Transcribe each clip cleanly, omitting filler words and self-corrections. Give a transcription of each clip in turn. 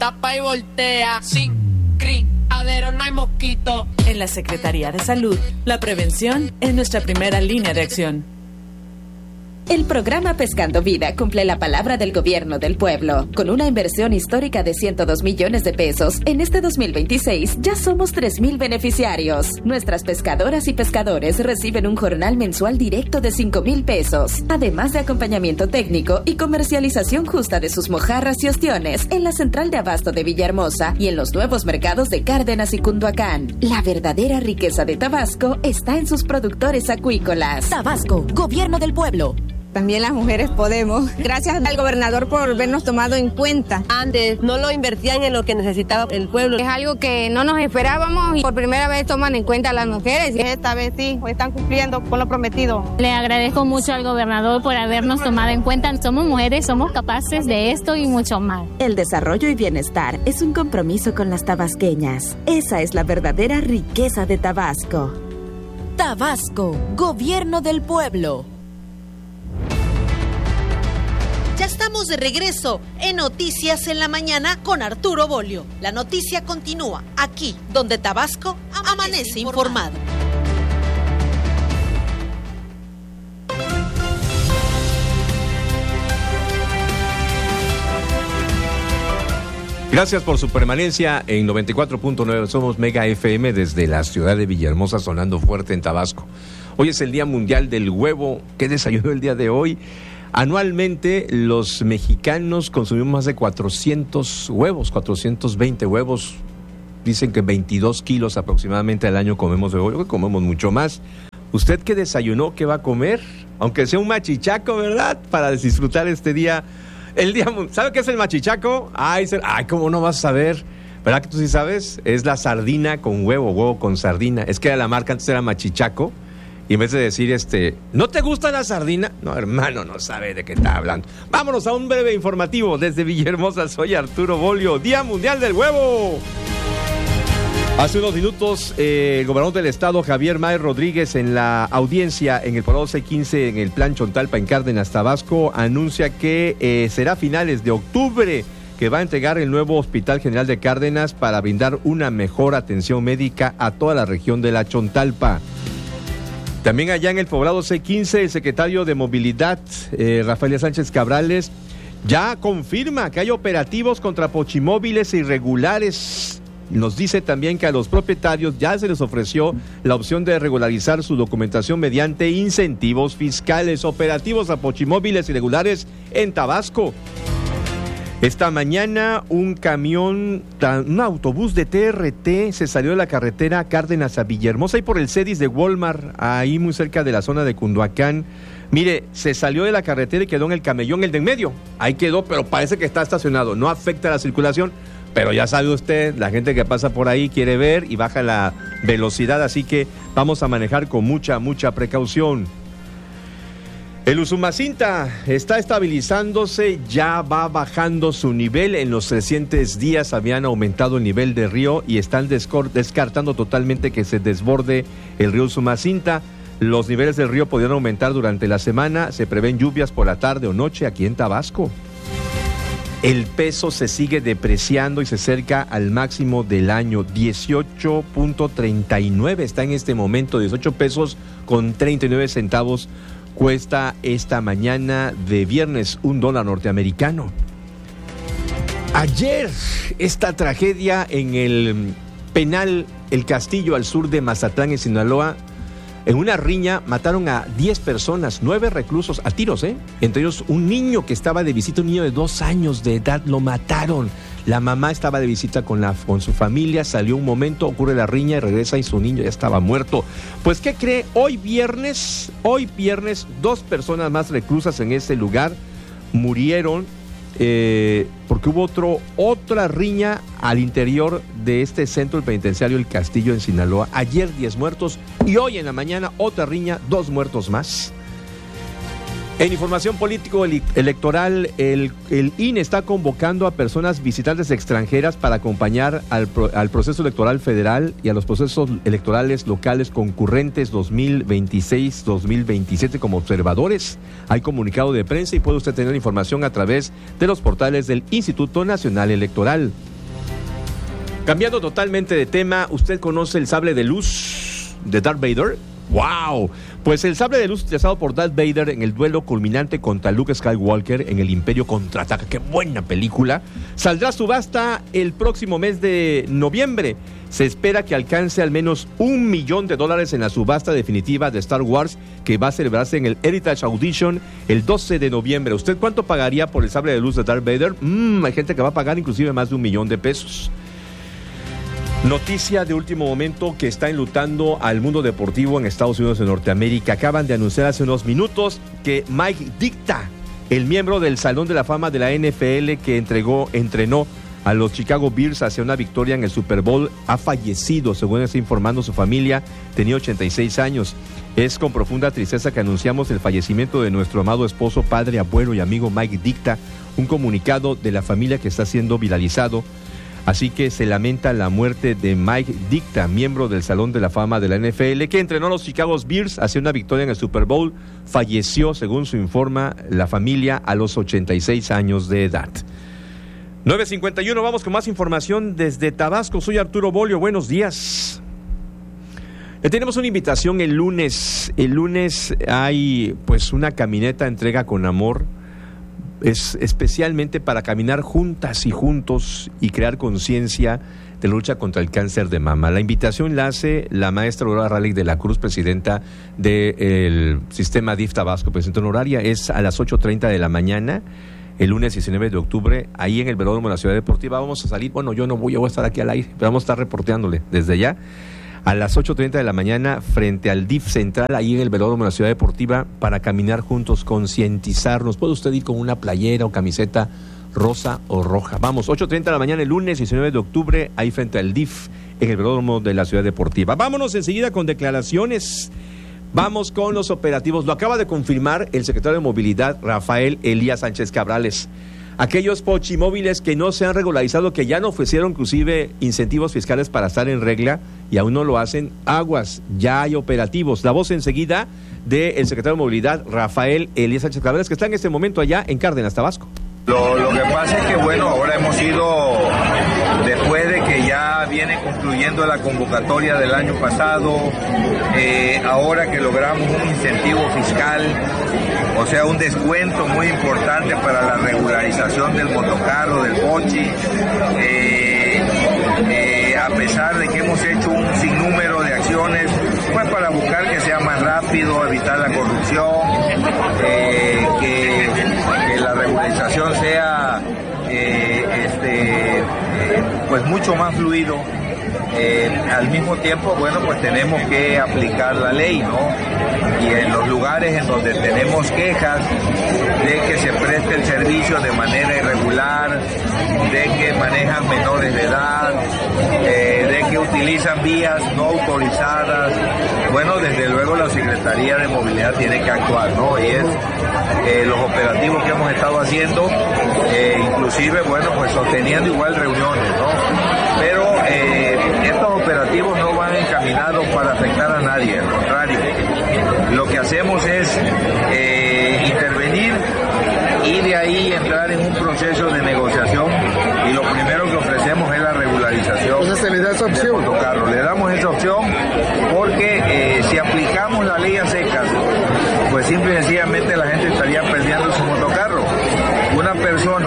tapa y voltea. Sin criadero no hay mosquito. En la Secretaría de Salud, la prevención es nuestra primera línea de acción. El programa Pescando Vida cumple la palabra del gobierno del pueblo. Con una inversión histórica de 102 millones de pesos, en este 2026 ya somos 3,000 beneficiarios. Nuestras pescadoras y pescadores reciben un jornal mensual directo de 5,000 pesos, además de acompañamiento técnico y comercialización justa de sus mojarras y ostiones en la central de abasto de Villahermosa y en los nuevos mercados de Cárdenas y Cunduacán. La verdadera riqueza de Tabasco está en sus productores acuícolas. Tabasco, gobierno del pueblo. También las mujeres podemos. Gracias al gobernador por habernos tomado en cuenta. Antes no lo invertían en lo que necesitaba el pueblo. Es algo que no nos esperábamos y por primera vez toman en cuenta a las mujeres. Esta vez sí, están cumpliendo con lo prometido. Le agradezco mucho al gobernador por habernos tomado en cuenta. Somos mujeres, somos capaces de esto y mucho más. El desarrollo y bienestar es un compromiso con las tabasqueñas. Esa es la verdadera riqueza de Tabasco. Tabasco, gobierno del pueblo. Ya estamos de regreso en Noticias en la Mañana con Arturo Bolio. La noticia continúa aquí, donde Tabasco amanece informado. Gracias por su permanencia en 94.9. Somos Mega FM desde la ciudad de Villahermosa, sonando fuerte en Tabasco. Hoy es el Día Mundial del Huevo. ¿Qué desayunó el día de hoy? Anualmente los mexicanos consumimos más de 400 huevos, 420 huevos. Dicen que 22 kilos aproximadamente al año comemos de huevo. Yo creo que comemos mucho más. ¿Usted qué desayunó? ¿Qué va a comer? Aunque sea un machichaco, ¿verdad? Para disfrutar este día. El día, ¿sabe qué es el machichaco? Ay, ¿cómo no vas a saber? ¿Verdad que tú sí sabes? Es la sardina con huevo, huevo con sardina. Es que la marca antes era machichaco. Y en vez de decir, ¿no te gusta la sardina? No, hermano, no sabe de qué está hablando. Vámonos a un breve informativo desde Villahermosa. Soy Arturo Bolio. Día Mundial del Huevo. Hace unos minutos, el gobernador del estado, Javier May Rodríguez, en la audiencia en el Poblado C15, en el Plan Chontalpa, en Cárdenas, Tabasco, anuncia que será a finales de octubre que va a entregar el nuevo Hospital General de Cárdenas para brindar una mejor atención médica a toda la región de la Chontalpa. También allá en el Poblado C15, el secretario de Movilidad, Rafael Sánchez Cabrales, ya confirma que hay operativos contra pochimóviles irregulares. Nos dice también que a los propietarios ya se les ofreció la opción de regularizar su documentación mediante incentivos fiscales. Operativos a pochimóviles irregulares en Tabasco. Esta mañana un autobús de TRT se salió de la carretera Cárdenas a Villahermosa y por el CEDIS de Walmart, ahí muy cerca de la zona de Cunduacán. Mire, se salió de la carretera y quedó en el camellón, el de en medio. Ahí quedó, pero parece que está estacionado. No afecta la circulación, pero ya sabe usted, la gente que pasa por ahí quiere ver y baja la velocidad, así que vamos a manejar con mucha precaución. El Usumacinta está estabilizándose, ya va bajando su nivel. En los recientes días habían aumentado el nivel del río y están descartando totalmente que se desborde el río Usumacinta. Los niveles del río podrían aumentar durante la semana. Se prevén lluvias por la tarde o noche aquí en Tabasco. El peso se sigue depreciando y se acerca al máximo del año. 18.39 está en este momento, 18 pesos con 39 centavos. Cuesta esta mañana de viernes $1 norteamericano. Ayer, esta tragedia en el penal El Castillo, al sur de Mazatlán, en Sinaloa, en una riña mataron a 10 personas, 9 reclusos a tiros, entre ellos un niño que estaba de visita, un niño de 2 años de edad, lo mataron. La mamá estaba de visita con su familia, salió un momento, ocurre la riña y regresa y su niño ya estaba muerto. Pues, ¿qué cree? Hoy viernes, 2 personas más reclusas en ese lugar murieron porque hubo otra riña al interior de este centro penitenciario El Castillo en Sinaloa. Ayer 10 muertos y hoy en la mañana otra riña, 2 muertos más. En información político-electoral, el INE está convocando a personas visitantes extranjeras para acompañar al proceso electoral federal y a los procesos electorales locales concurrentes 2026-2027 como observadores. Hay comunicado de prensa y puede usted tener información a través de los portales del Instituto Nacional Electoral. Cambiando totalmente de tema, ¿usted conoce el sable de luz de Darth Vader? ¡Wow! Pues el sable de luz utilizado por Darth Vader en el duelo culminante contra Luke Skywalker en El Imperio Contraataca, ¡qué buena película!, saldrá a subasta el próximo mes de noviembre. Se espera que alcance al menos $1 millón en la subasta definitiva de Star Wars, que va a celebrarse en el Heritage Audition el 12 de noviembre. ¿Usted cuánto pagaría por el sable de luz de Darth Vader? Hay gente que va a pagar inclusive más de $1 millón. Noticia de último momento que está enlutando al mundo deportivo en Estados Unidos de Norteamérica. Acaban de anunciar hace unos minutos que Mike Ditka, el miembro del Salón de la Fama de la NFL que entrenó a los Chicago Bears hacia una victoria en el Super Bowl, ha fallecido, según está informando su familia. Tenía 86 años. Es con profunda tristeza que anunciamos el fallecimiento de nuestro amado esposo, padre, abuelo y amigo Mike Ditka. Un comunicado de la familia que está siendo viralizado. Así que se lamenta la muerte de Mike Ditka, miembro del Salón de la Fama de la NFL, que entrenó a los Chicago Bears hacia una victoria en el Super Bowl. Falleció, según se informa la familia, a los 86 años de edad. 9:51, vamos con más información desde Tabasco. Soy Arturo Bolio, buenos días. Le tenemos una invitación el lunes. El lunes hay pues una caminata entrega con amor. Es especialmente para caminar juntas y juntos y crear conciencia de la lucha contra el cáncer de mama. La invitación la hace la maestra Aurora Raleigh de la Cruz, presidenta del sistema DIF Tabasco, presidenta honoraria. Es a las 8:30 de la mañana. El lunes 19 de octubre, ahí en el velódromo de la Ciudad Deportiva. Vamos a salir, bueno, yo no voy a estar aquí al aire, pero vamos a estar reporteándole desde ya. A las 8:30 de la mañana, frente al DIF Central, ahí en el velódromo de la Ciudad Deportiva, para caminar juntos, concientizarnos. Puede usted ir con una playera o camiseta rosa o roja. Vamos, 8:30 de la mañana, el lunes 19 de octubre, ahí frente al DIF, en el velódromo de la Ciudad Deportiva. Vámonos enseguida con declaraciones. Vamos con los operativos. Lo acaba de confirmar el secretario de Movilidad, Rafael Elías Sánchez Cabrales. Aquellos pochimóviles que no se han regularizado, que ya no ofrecieron inclusive incentivos fiscales para estar en regla y aún no lo hacen, aguas, ya hay operativos. La voz enseguida del secretario de Movilidad, Rafael Elías Sánchez Cabrales, que está en este momento allá en Cárdenas, Tabasco. Lo que pasa es que, bueno, ahora hemos ido, después de que ya viene concluyendo la convocatoria del año pasado, ahora que logramos un incentivo fiscal, o sea, un descuento muy importante para la regularización del motocarro, del pochi, a pesar de que hemos hecho un sinnúmero de acciones, pues para buscar que sea más rápido, evitar la corrupción, que la regularización sea pues mucho más fluido. Al mismo tiempo, bueno, pues tenemos que aplicar la ley, ¿no? Y en los lugares en donde tenemos quejas de que se preste el servicio de manera irregular, de que manejan menores de edad, de que utilizan vías no autorizadas, bueno, desde luego la Secretaría de Movilidad tiene que actuar, ¿no? Y es los operativos que hemos estado haciendo, inclusive, bueno, pues sosteniendo igual reuniones, ¿no? Pero estos operativos no van encaminados para afectar a nadie, al contrario. Lo que hacemos es intervenir y de ahí entrar en un proceso de negociación, y lo primero que ofrecemos es la regularización. Entonces se le da esa opción. Del motocarro. Le damos esa opción porque si aplicamos la ley a secas, pues simple y sencillamente la gente estaría perdiendo su motocarro. Una persona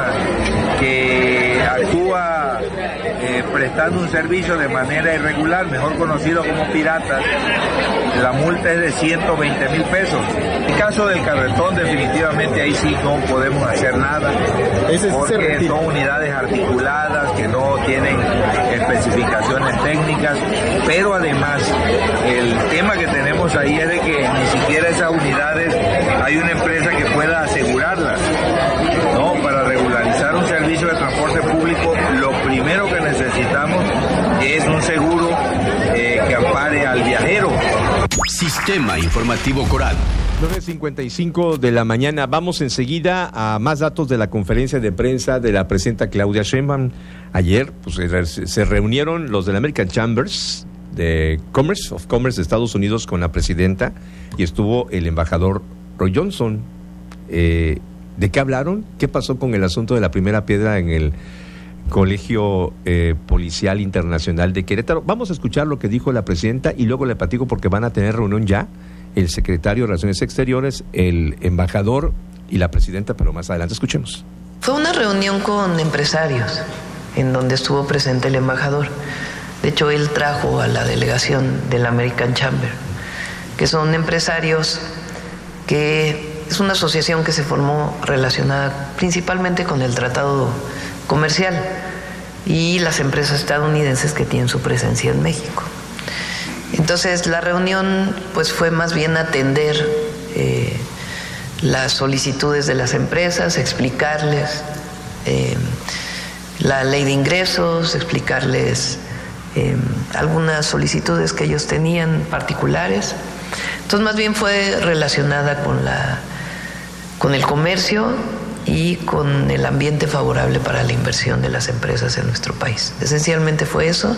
que actúa prestando un servicio de manera irregular, mejor conocido como pirata, la multa es de 120,000 pesos. En el caso del carretón, definitivamente ahí sí no podemos hacer nada, porque son unidades articuladas que no tienen especificaciones técnicas, pero además el tema que tenemos ahí es de que ni siquiera esas unidades hay una empresa que pueda asegurarlas, ¿no? Para regularizar un servicio de transporte público, lo primero que necesitamos es un seguro que ampare al viajero. Sistema Informativo Coral. 9:55 de la mañana. Vamos enseguida a más datos de la conferencia de prensa de la presidenta Claudia Sheinbaum. Ayer pues, se reunieron los del American Chambers de Commerce de Estados Unidos con la presidenta, y estuvo el embajador Roy Johnson. ¿De qué hablaron? ¿Qué pasó con el asunto de la primera piedra en el Colegio Policial Internacional de Querétaro. Vamos a escuchar lo que dijo la presidenta y luego le platico porque van a tener reunión ya el secretario de Relaciones Exteriores, el embajador y la presidenta, pero más adelante escuchemos. Fue una reunión con empresarios en donde estuvo presente el embajador. De hecho, él trajo a la delegación del American Chamber, que son empresarios que es una asociación que se formó relacionada principalmente con el tratado comercial y las empresas estadounidenses que tienen su presencia en México. Entonces la reunión pues fue más bien atender las solicitudes de las empresas, explicarles la ley de ingresos, explicarles algunas solicitudes que ellos tenían particulares. Entonces más bien fue relacionada con el comercio y con el ambiente favorable para la inversión de las empresas en nuestro país. Esencialmente fue eso.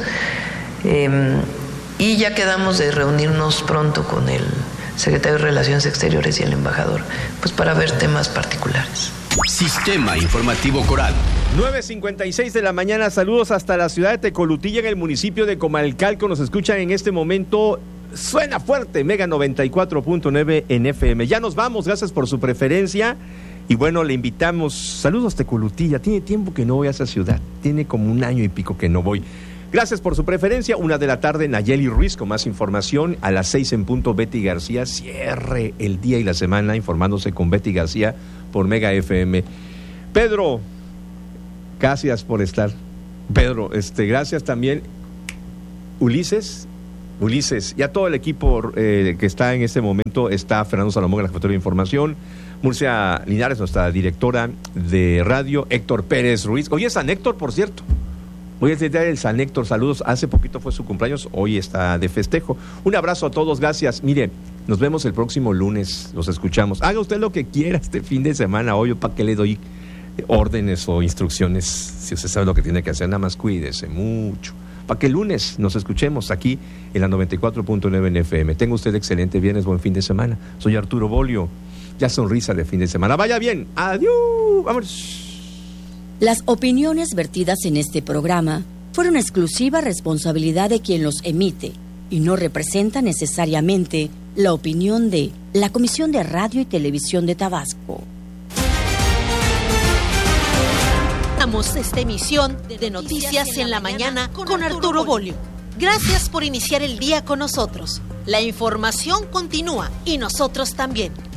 Y ya quedamos de reunirnos pronto con el secretario de Relaciones Exteriores y el embajador, pues para ver temas particulares. Sistema Informativo Coral. 9:56 de la mañana, saludos hasta la ciudad de Tecolutilla, en el municipio de Comalcalco. Nos escuchan en este momento. Suena fuerte, Mega 94.9 en FM. Ya nos vamos, gracias por su preferencia. Y bueno, le invitamos, saludos Tecolutilla, tiene tiempo que no voy a esa ciudad, tiene como 1 año y pico que no voy. Gracias por su preferencia. 1 de la tarde, Nayeli Ruiz con más información. A las 6 en punto, Betty García. Cierre el día y la semana informándose con Betty García por Mega FM. Pedro, gracias por estar. Pedro, gracias también. Ulises, y a todo el equipo que está en este momento. Está Fernando Salomón en la jefatura de información, Murcia Linares, nuestra directora de radio, Héctor Pérez Ruiz. Hoy es San Héctor, por cierto. Hoy es el día del San Héctor, saludos. Hace poquito fue su cumpleaños, hoy está de festejo. Un abrazo a todos, gracias. Mire, nos vemos el próximo lunes, los escuchamos. Haga usted lo que quiera este fin de semana, hoy, ¿para qué le doy órdenes o instrucciones? Si usted sabe lo que tiene que hacer, nada más cuídese mucho. Para que el lunes nos escuchemos aquí en la 94.9 en FM. Tenga usted excelente viernes, buen fin de semana. Soy Arturo Bolio, ya sonrisa de fin de semana. Vaya bien, adiós, vámonos. Las opiniones vertidas en este programa fueron exclusiva responsabilidad de quien los emite y no representan necesariamente la opinión de la Comisión de Radio y Televisión de Tabasco. Damos esta emisión de Noticias en la Mañana con Arturo Bolio. Gracias por iniciar el día con nosotros. La información continúa y nosotros también.